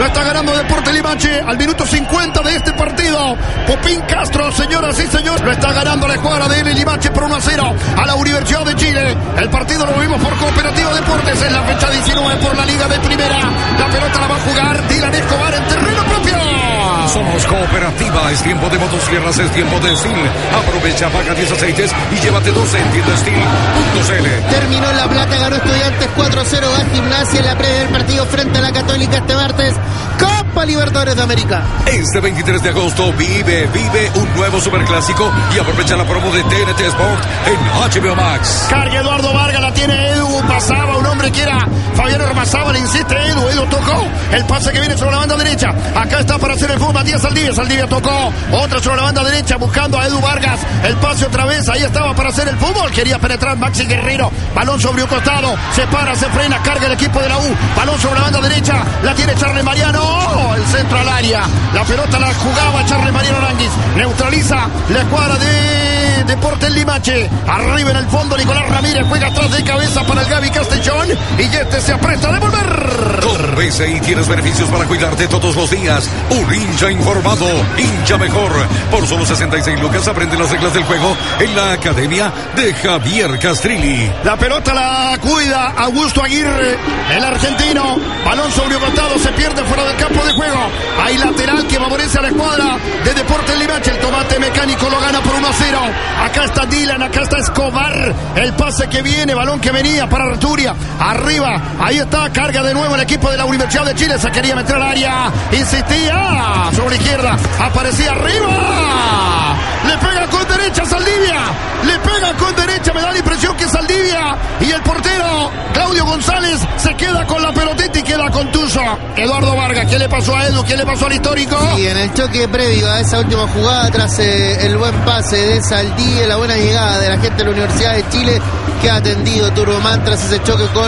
Lo está ganando Deportes Limache al minuto 50 de este partido. Popín Castro, señoras y señores. Lo está ganando la escuadra de Limache por 1-0 a la Universidad de Chile. El partido lo vimos por Cooperativa Deportes en la fecha 19 por la Liga de Primera. La pelota la va a jugar Dylan Escobar en terreno propio. Somos Cooperativa, es tiempo de motosierras, es tiempo de Steel. Aprovecha, paga 10 aceites y llévate 12 en tiendasteel.cl. Terminó La Plata, ganó Estudiantes 4-0 a Gimnasia en la previa del partido frente a la Católica este martes. Copa Libertadores de América. Este 23 de agosto vive un nuevo superclásico y aprovecha la promo de TNT Sport en HBO Max. Carga Eduardo Vargas, la tiene Edu, pasaba un hombre que era Fabián Ormazábal, le insiste Edu tocó el pase que viene sobre la banda derecha. Acá está para hacer el fútbol Matías Saldivia tocó, otra sobre la banda derecha buscando a Edu Vargas, el pase otra vez, ahí estaba para hacer el fútbol, quería penetrar Maxi Guerrero, balón sobre un costado, se para, se frena, carga el equipo de la U, balón sobre la banda derecha, la tiene Charles Mariano, el centro al área, la pelota la jugaba Charles Mariano Aranguis, neutraliza la escuadra de Deportes Limache, arriba en el fondo Nicolás Ramírez juega atrás de cabeza para el Gaby Castellón y este se apresta a devolver. Con BCI tienes beneficios para cuidarte todos los días. Un hincha informado, hincha mejor. Por solo 66 lucas aprende las reglas del juego en la academia de Javier Castrilli. La pelota la cuida Augusto Aguirre, el argentino. Balón sobre un costado, se pierde fuera del campo de juego. Hay lateral que favorece a la escuadra de Deportes Limache. El tomate mecánico lo gana por 1-0. Acá está Dylan, acá está Escobar. El pase que viene, balón que venía para Arturia. Arriba, ahí está, carga de nuevo el equipo de la Universidad de Chile. Se quería meter al área, insistía sobre la izquierda, aparecía arriba. Le pega con derecha Saldivia. Le pega con derecha, me da la impresión que Saldivia. Y el portero, Claudio González, se queda con la pelotita y queda contuso. Eduardo Vargas, ¿qué le pasó a Edu? ¿Qué le pasó al histórico? Y en el choque previo a esa última jugada, tras el buen pase de Saldivia, la buena llegada de la gente de la Universidad de Chile, que ha atendido Turbomán tras ese choque con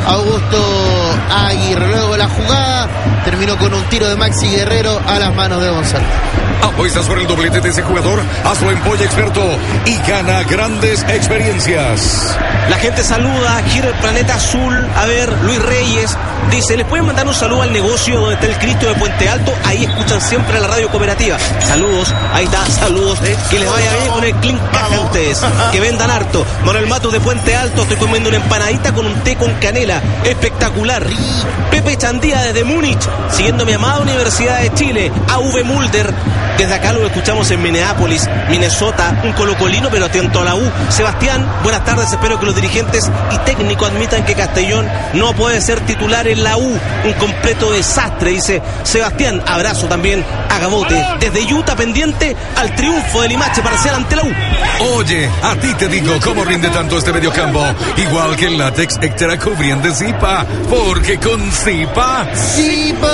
Augusto Aguirre. Luego la jugada terminó con un tiro de Maxi Guerrero a las manos de González. Apuestas por el doblete de ese jugador, hazlo en Polla Experto y gana grandes experiencias. La gente saluda, gira el planeta azul. A ver, Luis Reyes dice, ¿les pueden mandar un saludo al negocio donde está el Cristo de Puente Alto? Ahí escuchan siempre la radio cooperativa. Saludos, ahí está, saludos. Que les vaya bien con el clean caja a ustedes. Que vendan harto. Manuel Matos de Puente Alto, estoy comiendo una empanadita con un té con canela. Espectacular. Pepe Chandía desde Múnich, siguiendo mi amada Universidad de Chile. AV Mulder, desde acá lo escuchamos en Minneapolis, Minnesota, un colocolino pero atento a la U. Sebastián, buenas tardes, espero que los dirigentes y técnicos admitan que Castellón no puede ser titular en la U. Un completo desastre, dice Sebastián. Abrazo también a Gabote, desde Utah, pendiente al triunfo de Limache parcial ante la U. Oye, a ti te digo, ¿cómo rinde tanto este mediocampo? Igual que el látex extra cubriente Zipa, porque con Zipa... ¡Zipa!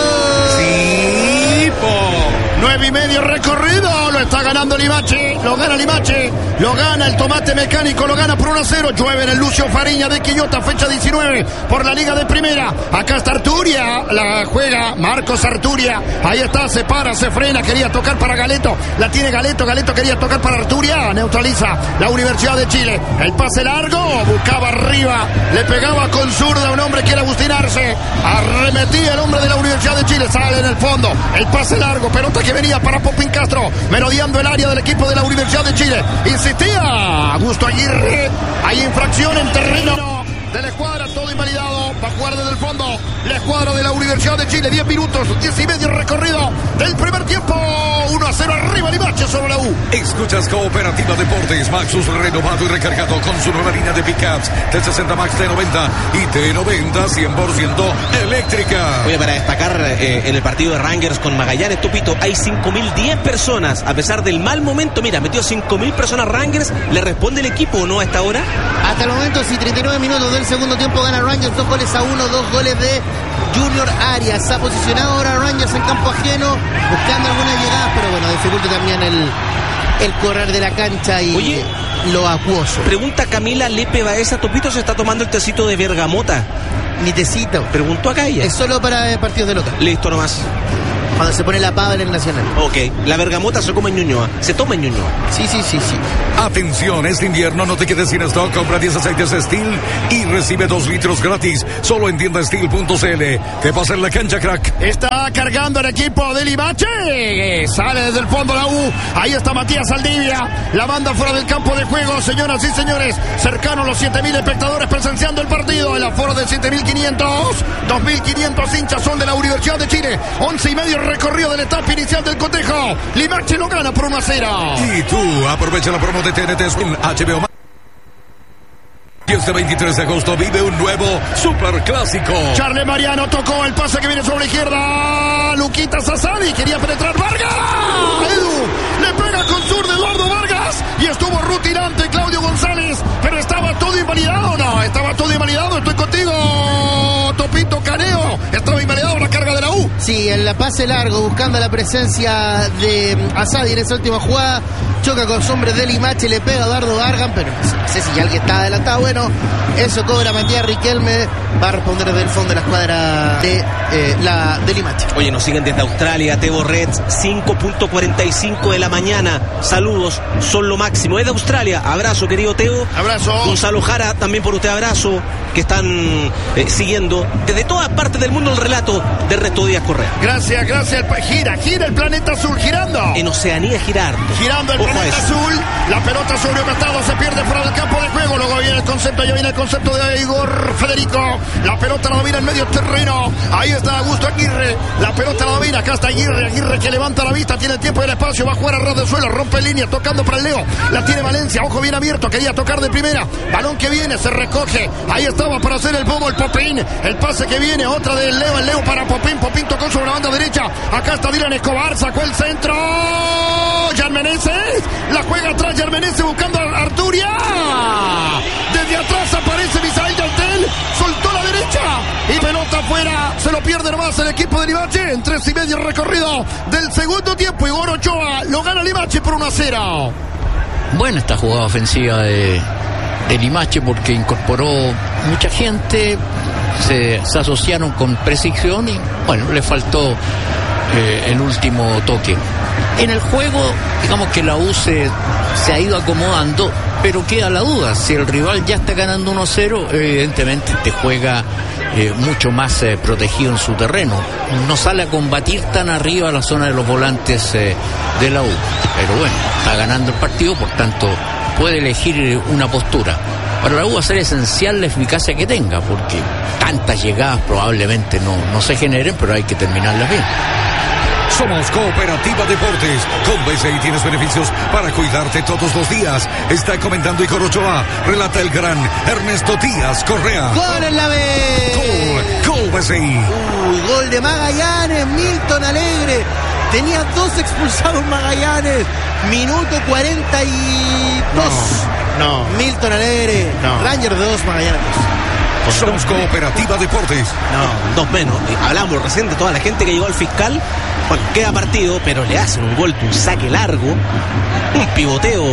9:30 recorrido, lo está ganando Limache, lo gana Limache, lo gana el tomate mecánico, lo gana por 1-0, llueve en el Lucio Fariña de Quillota, fecha 19 por la Liga de Primera. Acá está Arturia, la juega Marcos Arturia, ahí está, se para, se frena, quería tocar para Galeto, la tiene Galeto quería tocar para Arturia, neutraliza la Universidad de Chile, el pase largo, buscaba arriba, le pegaba con zurda a un hombre que era Agustín Arce, arremetía el hombre de la Universidad de Chile, sale en el fondo, el pase largo, pelota que venía para Popín Castro, merodeando el área del equipo de la Universidad de Chile, insistía Augusto Aguirre, hay infracción en terreno de la escuadra, todo invalidado, va a jugar desde el fondo la escuadra de la Universidad de Chile, 10 minutos, 10:30 recorrido del primer tiempo, 1-0 arriba Limache sobre la U. Escuchas Cooperativa Deportes, Maxus renovado y recargado con su nueva línea de pickups T60 Max T90 y T90 100% eléctrica. Oye, para destacar en el partido de Rangers con Magallanes, Tupito, hay 5.010 personas, a pesar del mal momento, mira, metió 5.000 personas Rangers, ¿le responde el equipo o no a esta hora? Hasta el momento, sí, 39 minutos del segundo tiempo, gana Rangers 2-1, 2 goles de Junior Arias. Se ha posicionado ahora Rangers en campo ajeno, buscando algunas llegadas, pero bueno, dificulta también el correr de la cancha y... Oye, lo acuoso. Pregunta Camila Lepe Baeza, ¿Topito se está tomando el tecito de bergamota? Ni tecito. Preguntó acá ella. Es solo para partidos de local. Listo nomás. Cuando se pone la pava en el Nacional. Ok, la bergamota se come en Ñuñoa. Se toma en Ñuñoa. Sí. Atención, este invierno no te quedes sin stock. Compra 10 aceites Steel y recibe 2 litros gratis. Solo en tiendasteel.cl. ¿Qué pasa en la cancha, crack? Está cargando el equipo de Limache. Sale desde el fondo la U. Ahí está Matías Saldivia. La banda fuera del campo de juego, señoras y señores. Cercano a los 7.000 espectadores presenciando el partido. El aforo de 7.500. 2.500 hinchas son de la Universidad de Chile. 11:30 recorrido de la etapa inicial del cotejo. Limache lo gana por 1-0. Y tú aprovecha la promo de TNT Sports HBO Max. Y este 23 de agosto vive un nuevo superclásico. Charles Mariano tocó el pase que viene sobre la izquierda. Luquita Sassani quería penetrar. Vargas. Edu le pega con sur de Eduardo Vargas. Y estuvo rutilante Claudio González. Pero estaba todo invalidado. No, estaba todo invalidado. Estoy contigo, Topito Caneo. Estaba invalidado la carga de la U. Sí, en la pase largo, buscando la presencia de Asadi en esa última jugada. Choca con su hombre de Limache, le pega a Eduardo Vargas, pero no sé si ya alguien está adelantado. Bueno, eso cobra Matías Riquelme. Va a responder desde el fondo de la escuadra de Limache. Oye, nos siguen desde Australia, Tebo Reds, 5:45 de la mañana. Saludos, son lo máximo. Es de Australia. Abrazo, querido Teo. Abrazo. Gonzalo Jara, también por usted abrazo. Que están siguiendo desde todas partes del mundo el relato de Ernesto Díaz Correa. Gracias. Gira el planeta azul, girando. En Oceanía girar. Girando el planeta azul. La pelota sobre un costado se pierde fuera del campo de juego. Luego viene el concepto de Igor Federico. La pelota la domina en medio terreno. Ahí está Augusto Aguirre. La pelota la domina. Acá está Aguirre que levanta la vista. Tiene el tiempo y el espacio. Va a jugar a ras del suelo. Rompe línea. Tocando para el Leo. La tiene Valencia. Ojo bien abierto. Quería tocar de primera. Balón que viene. Se recoge. Ahí estaba para hacer el bobo el Popín. El pase que viene. Otra del Leo. El Leo para Popín. Popín tocó sobre la banda derecha. Acá está Dylan Escobar. Sacó el centro. Jan Meneses. La juega atrás Jan Meneses buscando a Arturia. Desde atrás aparece Misael Yaltel. Soltó la derecha. Y pelota afuera. Se lo pierde nomás el equipo de Limache. En 3:30 recorrido del segundo tiempo. Igor Ochoa lo gana Limache por 1-0. Buena esta jugada ofensiva de Limache porque incorporó mucha gente. Se asociaron con precisión y bueno, le faltó el último toque. En el juego, digamos que la U se ha ido acomodando, pero queda la duda. Si el rival ya está ganando 1-0, evidentemente te juega mucho más protegido en su terreno. No sale a combatir tan arriba a la zona de los volantes de la U. Pero bueno, está ganando el partido, por tanto puede elegir una postura. Para la U va a ser esencial la eficacia que tenga, porque tantas llegadas probablemente no se generen, pero hay que terminarlas bien. Somos Cooperativa Deportes. Con BCI tienes beneficios para cuidarte todos los días. Está comentando Igor Ochoa. Relata el gran Ernesto Díaz Correa. ¡Gol en la B! Gol BCI. Gol de Magallanes. Milton Alegre. Tenía 2 expulsados Magallanes. Minuto 42. No. Milton Alegre. No. Ranger de 2, Magallanes 2. Somos Cooperativa Deportes. No, 2 menos. Hablamos recién de toda la gente que llegó al fiscal. Bueno, queda partido, pero le hacen un golpe, un saque largo, un pivoteo.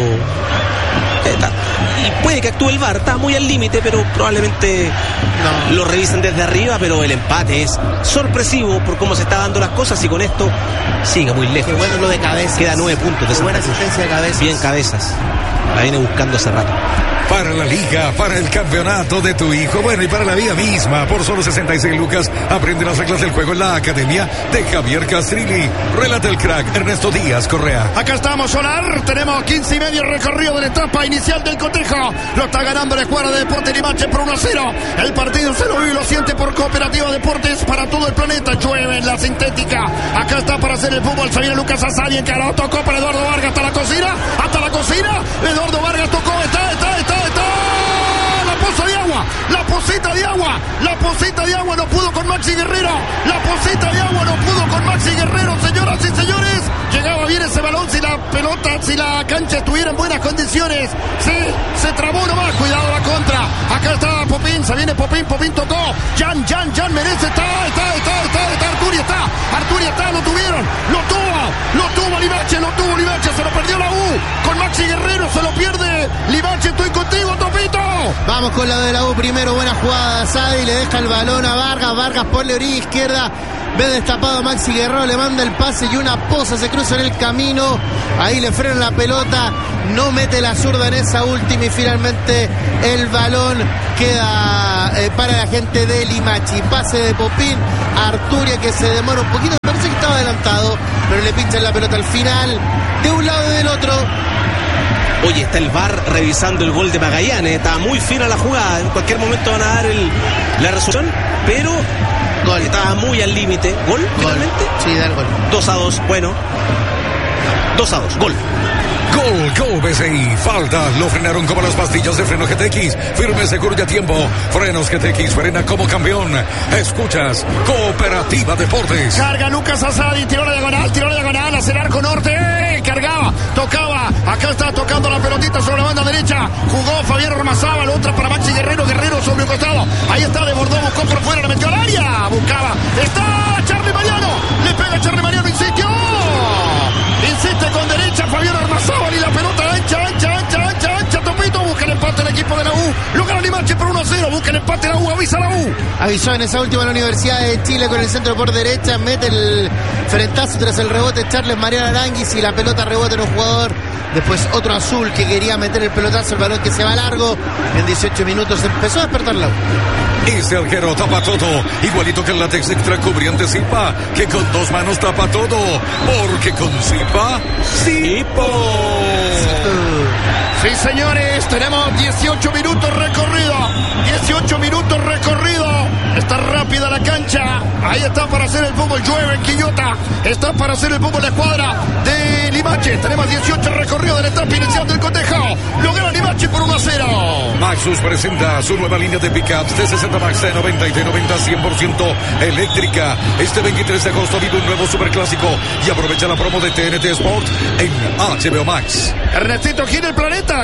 Y puede que actúe el VAR, está muy al límite, pero probablemente lo revisen desde arriba, pero el empate es sorpresivo por cómo se está dando las cosas y con esto sigue muy lejos. Qué bueno lo de Cabezas. Queda 9 puntos de Qué buena asistencia de Cabezas. Bien Cabezas. La viene buscando hace rato. Para la liga, para el campeonato de tu hijo, bueno, y para la vida misma. Por solo 66 lucas, aprende las reglas del juego en la academia de Javier Castrilli. Relata el crack Ernesto Díaz Correa. Acá estamos, Solar. Tenemos 15:30 recorrido de la etapa inicial del cotejo. Lo está ganando la escuadra de Deportes Limache por 1-0. El partido se lo vive y lo siente por Cooperativa Deportes para todo el planeta. Llueve en la sintética. Acá está para hacer el fútbol. Se viene Lucas Asadi, encarado, tocó para Eduardo Vargas hasta la cocina. Eduardo Vargas tocó, está. La posita de agua no pudo con Maxi Guerrero. Señoras y señores. Llegaba bien ese balón si la pelota, si la cancha estuviera en buenas condiciones. Sí, se trabó nomás. Cuidado la contra. Acá está Popín, se viene Popín tocó. Jan merece, está. Arturia está, lo lo tuvo Limache, se lo perdió la U, con Maxi Guerrero se lo pierde Limache, estoy contigo, Topito. Vamos con la de la U primero, buena jugada, Sadi le deja el balón a Vargas por la orilla izquierda, ve destapado a Maxi Guerrero, le manda el pase y una poza se cruza en el camino, ahí le frena la pelota, no mete la zurda en esa última y finalmente el balón queda para la gente de Limache. Pase de Popín, Arturia que se demora un poquito, parece que estaba adelantado, pero le pinchan la pelota al final, de un lado y del otro. Oye, está el VAR revisando el gol de Magallanes, estaba muy fina la jugada, en cualquier momento van a dar la resolución, pero Gol. estaba muy al límite. ¿Gol finalmente? Sí, da el gol. 2-2, bueno. 2-2, gol. Gol BCI, falta, lo frenaron como las pastillas de freno GTX, firme, seguro y a tiempo, frenos GTX, frena como campeón, escuchas, Cooperativa Deportes. Carga Lucas Asadi, tiró la diagonal, hacia el arco norte, cargaba, tocaba, acá está tocando la pelotita sobre la banda derecha, jugó Fabián Ormazábal, otra para Maxi Guerrero sobre un costado, ahí está, desbordó, buscó por fuera, la metió al área, buscaba, está Charly Mariano, le pega Charly Mariano, insiste con derecha Fabián Ormazábal y la pelota ancha, Topito, busca el empate el equipo de la U, lo gana Limache por 1-0, busca el empate la U, avisa la U. Avisó en esa última la Universidad de Chile con el centro por derecha, mete el frentazo tras el rebote Charles Mariano Aranguis y la pelota rebota en un jugador, después otro azul que quería meter el pelotazo, el balón que se va largo, en 18 minutos empezó a despertar la U. Ese arquero tapa todo, igualito que el látex extra cubriente Zipa, que con dos manos tapa todo, porque con Zipa, Zipo. Sí, señores, tenemos 18 minutos recorrido. Está rápida la cancha. Ahí está para hacer el fútbol. Llueve en Quillota. Está para hacer el fútbol la escuadra de Limache. Tenemos 18 recorridos de la etapa inicial del cotejo. Lo gana Limache por 1-0. Maxus presenta su nueva línea de pickups T60 Max T90 y T90 100% eléctrica. Este 23 de agosto vive un nuevo superclásico y aprovecha la promo de TNT Sport en HBO Max. Ernestito, gira el planeta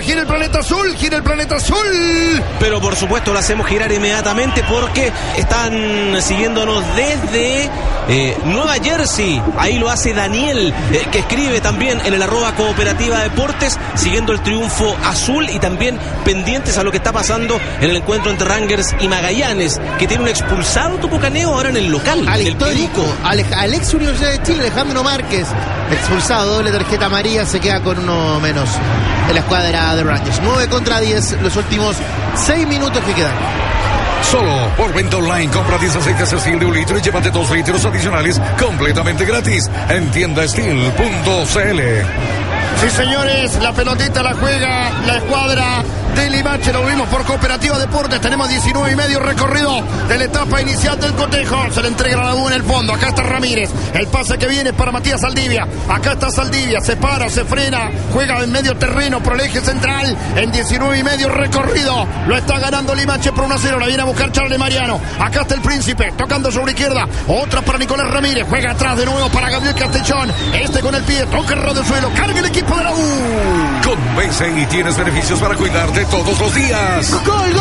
azul. Pero por supuesto lo hacemos girar inmediatamente porque están siguiéndonos desde Nueva Jersey. Ahí lo hace Daniel, que escribe también en el @Cooperativa Deportes, siguiendo el triunfo azul y también pendientes a lo que está pasando en el encuentro entre Rangers y Magallanes, que tiene un expulsado tupucaneo ahora en el local. Al el histórico, al ex Universidad de Chile, Alejandro Márquez, expulsado, doble tarjeta amarilla, se queda con uno menos en la escuadra de Rangers. 9-10 los últimos 6 minutos que quedan. Solo por venta online, compra 10 aceites Steel de 1 litro y llévate 2 litros adicionales completamente gratis en tiendasteel.cl. Sí, señores, la pelotita la juega la escuadra de Limache, lo vimos por Cooperativa Deportes. Tenemos 19 recorrido de la etapa inicial del cotejo. Se le entrega a la U en el fondo. Acá está Ramírez, el pase que viene para Matías Saldivia. Acá está Saldivia, se para, se frena, juega en medio terreno por el eje central. En 19 recorrido lo está ganando Limache por 1-0. La viene a buscar Charly Mariano. Acá está el Príncipe, tocando sobre izquierda, otra para Nicolás Ramírez, juega atrás de nuevo para Gabriel Castellón. Este con el pie, toca el rodo del suelo, carga el equipo de la U. Con BCI tienes beneficios para cuidarte todos los días. Gol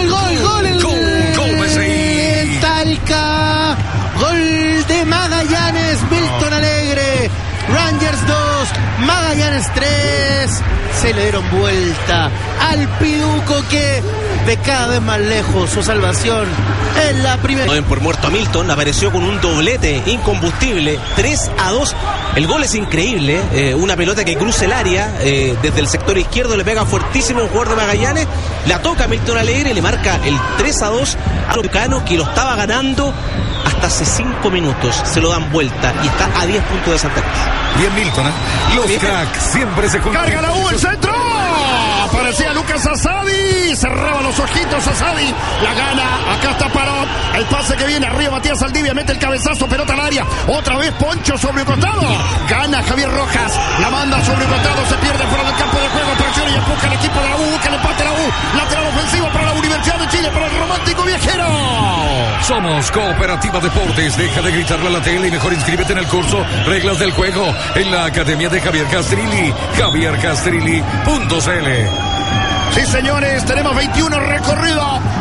BCI. Talca, gol de Magallanes, Milton Alegre. Rangers 2, Magallanes 3. Se le dieron vuelta al Piduco que de cada vez más lejos su salvación en la primera. No den por muerto a Milton, apareció con un doblete incombustible, 3-2. El gol es increíble, una pelota que cruza el área, desde el sector izquierdo le pega fuertísimo a un jugador de Magallanes, la toca Milton Alegre y le marca el 3-2 a Lucano, que lo estaba ganando hasta hace 5 minutos. Se lo dan vuelta y está a 10 puntos de Santa Cruz. Bien, Milton, ¿eh? Los cracks siempre se juntan. Carga la U, el centro. Aparecía Lucas Asadi, cerraba los ojitos Asadi, la gana, acá está Parot, el pase que viene arriba Matías Saldivia, mete el cabezazo, pelota al área, otra vez Poncho sobre el costado, gana Javier Rojas, la manda sobre el costado, se pierde fuera del campo de juego, presiona y empuja el equipo de la U, busca el empate de la U, lateral ofensivo para la Universidad de Chile, para el romántico viajero. Somos Cooperativa Deportes, deja de gritarle a la tele y mejor inscríbete en el curso Reglas del Juego en la Academia de Javier Castrilli, javiercastrilli.cl. Sí, señores, tenemos 21 recorrido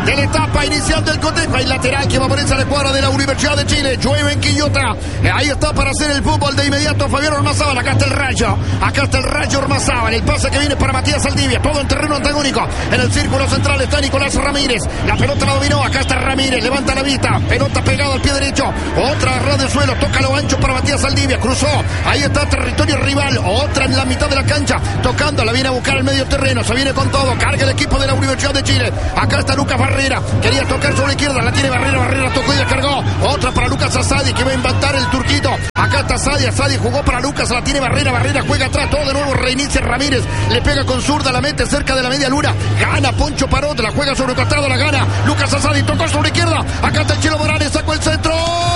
de la etapa inicial del cotejo. Hay lateral que va a ponerse a la escuadra de la Universidad de Chile. Llueve en Quillota. Ahí está para hacer el fútbol de inmediato Fabián Ormazábal. Acá está el Rayo. Acá está el Rayo Ormazábal. El pase que viene para Matías Saldivia. Todo en terreno antagónico. En el círculo central está Nicolás Ramírez. La pelota la dominó. Acá está Ramírez. Levanta la vista. Pelota pegada al pie derecho. Otra ras de suelo. Toca lo ancho para Matías Saldivia. Cruzó. Ahí está territorio rival. Otra en la mitad de la cancha. Tocando. La viene a buscar el medio terreno. Se viene con todo. Carga el equipo de la Universidad de Chile. Acá está Lucas Barrera. Quería tocar sobre la izquierda. La tiene Barrera. Barrera tocó y descargó. Otra para Lucas Asadi que va a inventar el turquito. Acá está Asadi. Asadi jugó para Lucas. La tiene Barrera. Barrera juega atrás. Todo de nuevo. Reinicia Ramírez. Le pega con zurda. La mete cerca de la media luna. Gana Poncho Parot. La juega sobre el costado. La gana Lucas Asadi. Tocó sobre la izquierda. Acá está el Chelo Morales. Sacó el centro.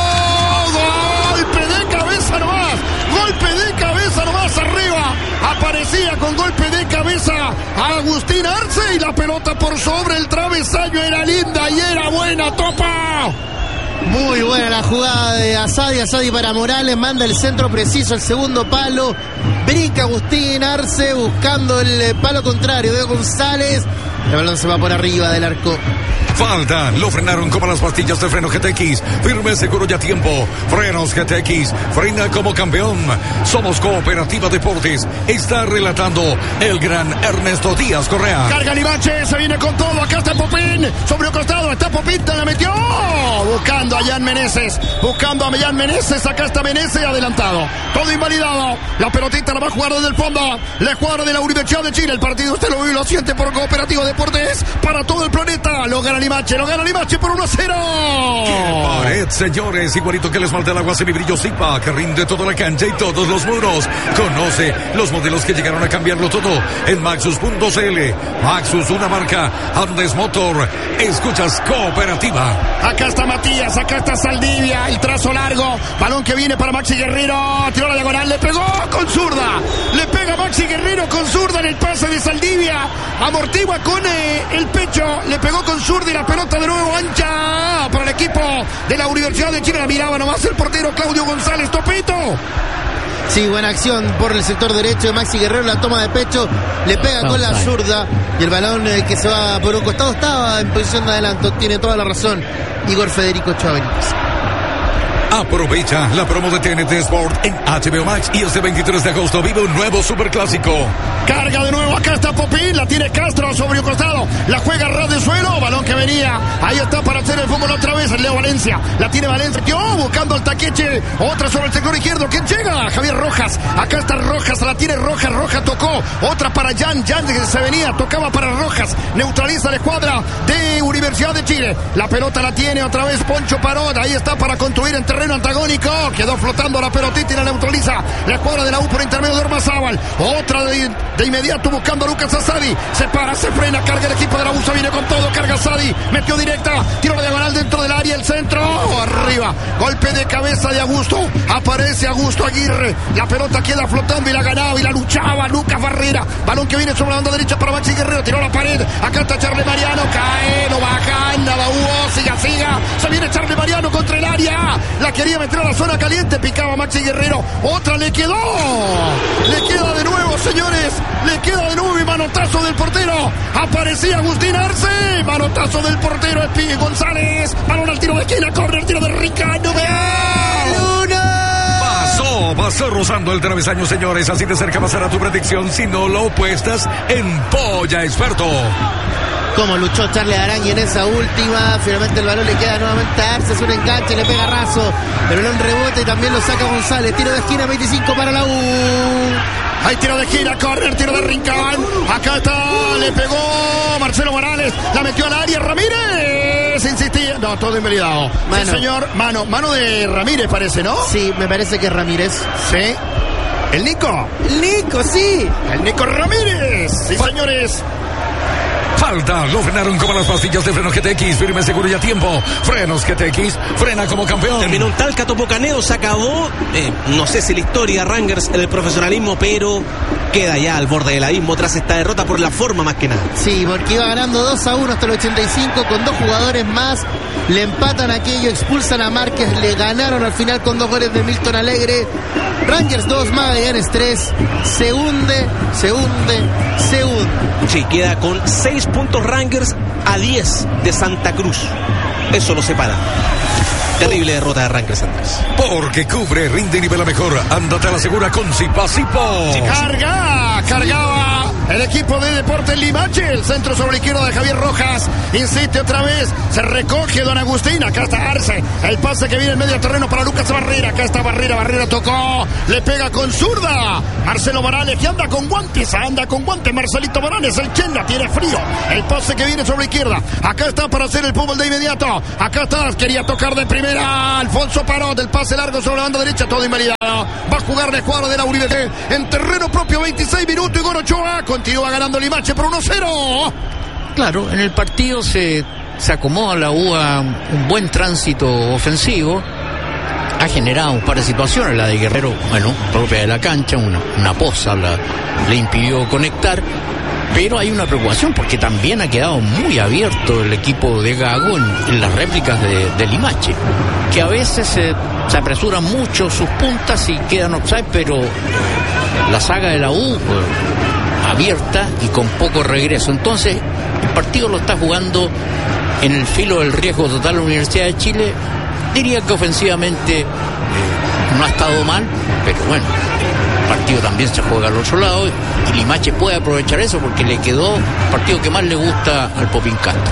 Golpe de cabeza nomás. Golpe de cabeza nomás arriba. Aparecía con golpe de cabeza Agustín Arce y la pelota por sobre el travesaño. Era linda y era buena. Topa. Muy buena la jugada de Asadi. Asadi para Morales. Manda el centro preciso al segundo palo. Brinca Agustín Arce buscando el palo contrario de González. El balón se va por arriba del arco. Falta, lo frenaron como las pastillas de freno GTX. Firme, seguro y a tiempo. Frenos GTX, frena como campeón. Somos Cooperativa Deportes. Está relatando el gran Ernesto Díaz Correa. Carga Limache, se viene con todo. Acá está Popín, sobre el costado. Está Popín, te la metió. Buscando a Jan Meneses. Buscando a Jan Meneses. Acá está Meneses adelantado. Todo invalidado. La pelotita la va a jugar desde el fondo. La escuadra de la Universidad de Chile. El partido usted lo vive y lo siente por Cooperativa Deportes. Para todo el planeta. Lo gana Limache por 1-0. Pared, señores, igualito que el esmalte al agua semibrillo Zipa, que rinde toda la cancha y todos los muros. Conoce los modelos que llegaron a cambiarlo todo en Maxus.cl. Maxus, una marca Andes Motor. Escuchas Cooperativa. Acá está Matías, acá está Saldivia, el trazo largo, balón que viene para Maxi Guerrero, tiró la diagonal, le pegó con zurda, le pega Maxi Guerrero con zurda en el pase de Saldivia, amortigua con el pecho, le pegó con zurda y la pelota de nuevo ancha para el equipo de la Universidad de Chile. La miraba nomás el portero Claudio González. Topito. Sí, buena acción por el sector derecho de Maxi Guerrero. La toma de pecho, le pega con la zurda y el balón que se va por un costado estaba en posición de adelanto. Tiene toda la razón Igor Federico Chávez. Aprovecha la promo de TNT Sport en HBO Max y este 23 de agosto vive un nuevo superclásico. Carga de nuevo, acá está Popín, la tiene Castro sobre un costado, la juega ras de suelo, balón que venía, ahí está para hacer el fútbol otra vez, el Leo Valencia, la tiene Valencia, buscando al taqueche, otra sobre el sector izquierdo, ¿quién llega? Javier Rojas, acá está Rojas, la tiene Rojas, Rojas tocó, otra para Jan que se venía, tocaba para Rojas, neutraliza la escuadra de Universidad de Chile, la pelota la tiene otra vez Poncho Parot, ahí está para construir en terreno antagónico, quedó flotando la pelotita y la neutraliza la escuadra de la U por intermedio de Ormazábal, otra de inmediato buscando a Lucas Asadi, se para, se frena, carga el equipo de la U, se viene con todo, carga Asadi, metió directa, tiró la diagonal dentro del área, el centro, arriba, golpe de cabeza de Augusto, aparece Augusto Aguirre, la pelota queda flotando y la ganaba y la luchaba Lucas Barrera, balón que viene sobre la banda derecha para Maxi Guerrero, tiró la pared, acá está Charles Mariano, cae, no baja, nada hubo, siga, se viene Charles Mariano contra el área, la quería meter a la zona caliente, picaba Maxi Guerrero, otra le quedó, le queda de nuevo, señores, le queda de nuevo y manotazo del portero, aparecía Agustín Arce, manotazo del portero Espí González, balón al tiro de esquina, corre el tiro de Ricardo, Pasó rozando el travesaño, señores, así de cerca pasará tu predicción si no lo puestas en Polla Experto. Como luchó Charles Arangui en esa última, finalmente el balón le queda nuevamente a Arce, es un enganche, le pega Razo, el balón rebota y también lo saca González, tiro de esquina 25 para la U. Hay tiro de esquina, corner, tiro de Rincón, acá está, le pegó Marcelo Morales, la metió al área, Ramírez, insistía, no, todo invalidado. Sí, señor, mano de Ramírez parece, ¿no? Sí, me parece que es Ramírez. Sí. El Nico, sí. El Nico Ramírez, sí, señores. Falta, lo frenaron como las pastillas de freno GTX, firme, seguro y a tiempo. Frenos GTX, frena como campeón. Terminó un tal Catopocaneo, se acabó, no sé si la historia Rangers en el profesionalismo, pero queda ya al borde del abismo tras esta derrota por la forma más que nada. Sí, porque iba ganando 2-1 hasta el 85 con 2 jugadores más, le empatan aquello, expulsan a Márquez, le ganaron al final con 2 goles de Milton Alegre. Rangers 2, Magallanes 3, se hunde. Sí, queda con 6 puntos Rangers a a 10 de Santa Cruz. Eso lo separa. Terrible derrota de Rangers, Andrés. Porque cubre, rinde y nivela mejor. Ándate a la segura con Zipa-Zipo. Cargaba el equipo de Deportes Limache. El centro sobre la izquierda de Javier Rojas. Insiste otra vez. Se recoge Don Agustín. Acá está Arce. El pase que viene en medio terreno para Lucas Barrera. Acá está Barrera. Barrera tocó. Le pega con zurda. Marcelo Morales que anda con guantes. Marcelito Morales. El Chenla tiene frío. El pase que viene sobre la izquierda. Acá está para hacer el fútbol de inmediato. Acá está. Quería tocar de primera. Alfonso Parot. El pase largo sobre la banda derecha. Todo invalidado. Va a jugar la escuadra de la Universidad en terreno propio. 26 minutos. Igor Ochoa continúa ganando Limache por 1-0. Claro, en el partido se acomoda la U a un buen tránsito ofensivo. Ha generado un par de situaciones. La de Guerrero, bueno, propia de la cancha, una poza le impidió conectar. Pero hay una preocupación porque también ha quedado muy abierto el equipo de Gago en las réplicas de Limache, que a veces se apresuran mucho sus puntas y quedan offside, pero la saga de la U abierta y con poco regreso. Entonces el partido lo está jugando en el filo del riesgo total la Universidad de Chile. Diría que ofensivamente no ha estado mal, pero bueno, el partido también se juega al otro lado y Limache puede aprovechar eso porque le quedó el partido que más le gusta al Popín Castro.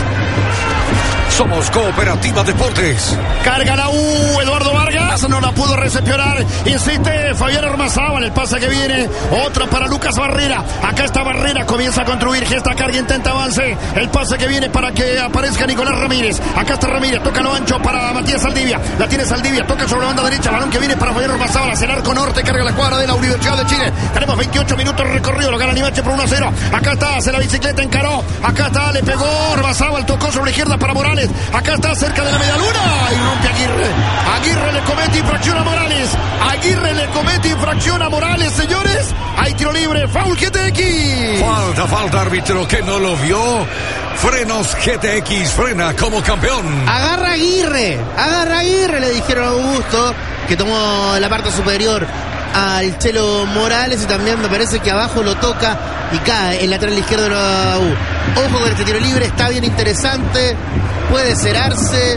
Somos Cooperativa Deportes. Carga la U, Eduardo Vargas, no la pudo recepcionar. Insiste Fabián Ormazábal, el pase que viene. Otra para Lucas Barrera. Acá está Barrera, comienza a construir. Gesta carga, intenta avance. El pase que viene para que aparezca Nicolás Ramírez. Acá está Ramírez, toca lo ancho para Matías Saldivia. La tiene Saldivia, toca sobre la banda derecha. Balón que viene para Fabián Ormazábal. Hacia el arco norte, carga la cuadra de la Universidad de Chile. Tenemos 28 minutos recorrido, lo gana Limache por 1-0. Acá está, hace la bicicleta, encaró. Acá está, le pegó Ormazábal, tocó sobre la izquierda para Morales. Acá está cerca de la media luna y rompe Aguirre. Aguirre le comete infracción a Morales. Aguirre le comete infracción a Morales, señores. Hay tiro libre, foul GTX. Falta árbitro que no lo vio. Frenos GTX, frena como campeón. Agarra Aguirre, le dijeron a Augusto, que tomó la parte superior al Chelo Morales y también me parece que abajo lo toca y cae el lateral izquierdo de la U. Ojo con este tiro libre, está bien interesante, puede cerrarse.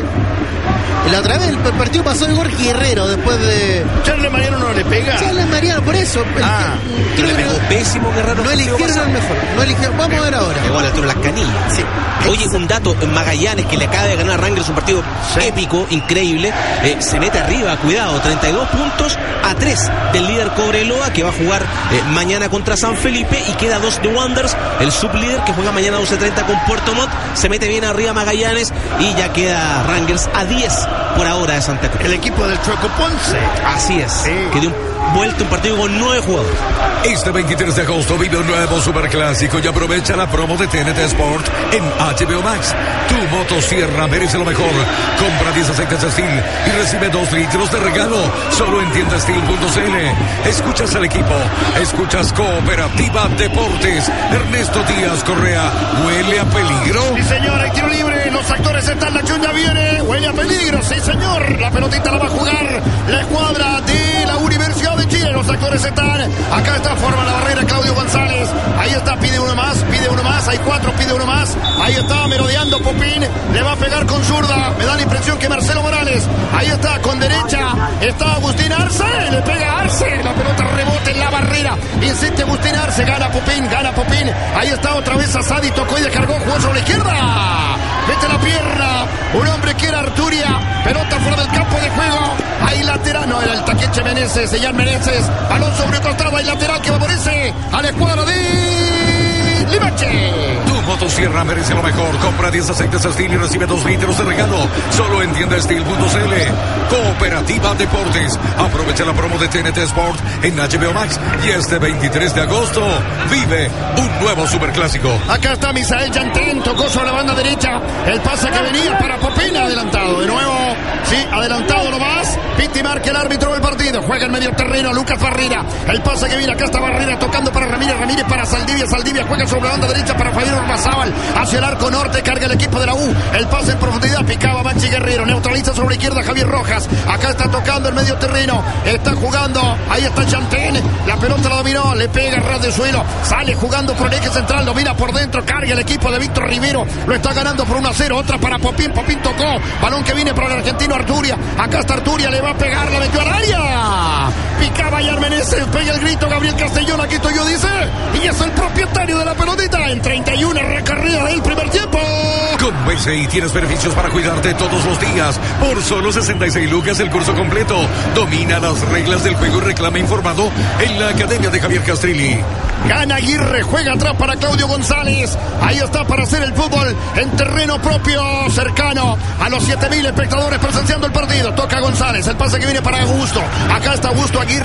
La otra vez el partido pasó de Jorge Guerrero después de... Charles Mariano no le pega. Charles Mariano, por eso. Le pegó pésimo Guerrero. No eligieron el mejor. No eligieron. Vamos a ver ahora. Pegó al altura las canillas. Sí. Oye, un dato, Magallanes, que le acaba de ganar a Rangers un partido épico, increíble, se mete arriba, cuidado, 32 puntos a 3 del líder Cobreloa, que va a jugar mañana contra San Felipe, y queda 2 de Wanderers, el sublíder, que juega mañana a 12:30 con Puerto Montt. Se mete bien arriba Magallanes y ya queda Rangers a 10 por ahora de Santa Cruz. El equipo del Chueco Ponce. Así es, que dio vuelta un partido con 9 jugadores. Este 23 de agosto vive un nuevo superclásico y aprovecha la promo de TNT Sport en HBO Max. Tu motosierra merece lo mejor. Compra 10 aceites Steel y recibe 2 litros de regalo. Solo en tiendasteel.cl. Escuchas al equipo, escuchas Cooperativa Deportes. Ernesto Díaz Correa, ¿huele a peligro? Sí, señor, hay tiro libre. Los actores están, la acción ya viene. Huele a peligro, sí, señor. La pelotita la va a jugar la escuadra de la Universidad de Chile. Los actores están. Acá está, forma la barrera Claudio González. Ahí está, pide uno más. Hay 4, pide uno más. Ahí está, merodeando Popín. Le va a pegar con zurda. Me da la impresión que Marcelo Morales. Ahí está, con derecha. Está Agustín Arce. Le pega Arce. La pelota rebota en la barrera. Insiste Agustín Arce. Gana Popín. Ahí está otra vez Asadi. Tocó y descargó. Jugó sobre la izquierda. Mete la pierna. Un hombre que era Arturia. Pelota fuera del campo de juego. Hay lateral. No, era el Taqueche Meneses. Sellán Meneses. Balón sobre el costado. Hay lateral que favorece a la escuadra de Limache. Tu motosierra merece lo mejor. Compra 10 aceites Steel y recibe 2 litros de regalo. Solo en tiendasteel.cl. Cooperativa Deportes. Aprovecha la promo de TNT Sport en HBO Max. Y este 23 de agosto vive un nuevo superclásico. Acá está Misael Yantén. Tocó sobre la banda derecha. El pase que venía para Popín. Adelantado de nuevo. Sí, adelantado nomás. Pita intimar que el árbitro del partido juega en medio terreno. Lucas Barrera, el pase que viene, acá está Barrera tocando para Ramírez, Ramírez para Saldivia, Saldivia juega sobre la banda derecha para Fabián Ormazábal, hacia el arco norte, carga el equipo de la U, el pase en profundidad, picaba Maxi Guerrero, neutraliza sobre la izquierda Javier Rojas, acá está tocando el medio terreno, está jugando, ahí está Chantén, la pelota la dominó, le pega ras de suelo, sale jugando por el eje central, domina por dentro, carga el equipo de Víctor Rivero, lo está ganando por 1-0, otra para Popín, Popín tocó, balón que viene para el argentino Arturia, acá está Arturia, le va a pegar, la metió al área, picaba y Armenese, pega el grito Gabriel Castellón, aquí estoy yo, dice, y es el propietario de la pelotita, en 31 recorrida del primer tiempo. Con BCI tienes beneficios para cuidarte todos los días, por solo 66 lucas el curso completo, domina las reglas del juego y reclama informado en la Academia de Javier Castrilli. Gana Aguirre, juega atrás para Claudio González. Ahí está para hacer el fútbol en terreno propio, cercano a los 7.000 espectadores presenciando el partido. Toca González, el pase que viene para Augusto. Acá está Augusto Aguirre.